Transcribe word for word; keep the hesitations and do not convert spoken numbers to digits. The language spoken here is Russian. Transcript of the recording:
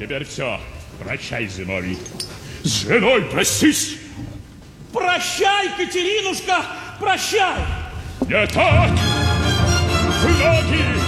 Теперь все. Прощай, зимовий. С женой простись. Прощай, Катеринушка, прощай. Не так. В ноги.